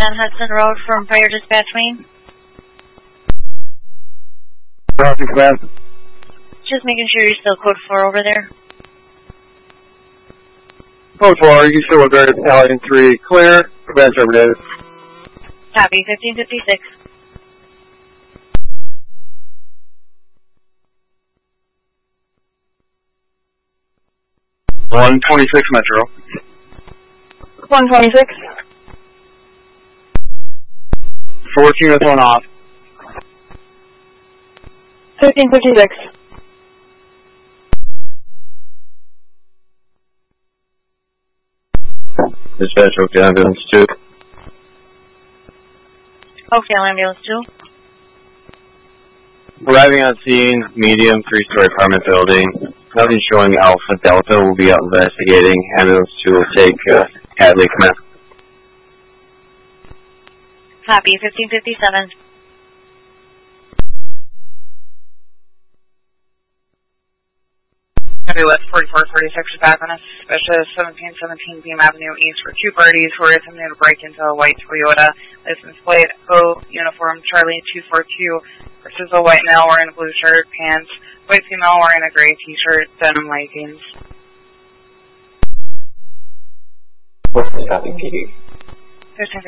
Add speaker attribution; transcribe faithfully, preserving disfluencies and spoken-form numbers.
Speaker 1: on Hudson Road from Fire Dispatch Main. Just making sure you're still code four over there.
Speaker 2: Code four, you can still with Barrett Battalion three, clear, prevent terminated.
Speaker 1: Copy, fifteen fifty-six.
Speaker 2: one twenty-six Metro.
Speaker 3: one twenty-six.
Speaker 2: fourteen with one off.
Speaker 3: fifteen fifty-six.
Speaker 2: Dispatch, Oakdale Ambulance two.
Speaker 1: Oakdale Ambulance two.
Speaker 2: Arriving on scene, medium, three-story apartment building. Nothing showing Alpha Delta. Will be out investigating. Ambulance two will take uh, Hadley command.
Speaker 1: Copy, fifteen fifty-seven.
Speaker 4: Heavy West forty-four forty-six is back on a suspicious seventeen seventeen Beam Avenue East for two parties who are attempting to break into a white Toyota. License plate O uniform Charlie two four two versus a white male wearing a blue shirt, pants, white female wearing a gray t-shirt, denim leggings.
Speaker 2: What's the copy, P D?
Speaker 4: fifteen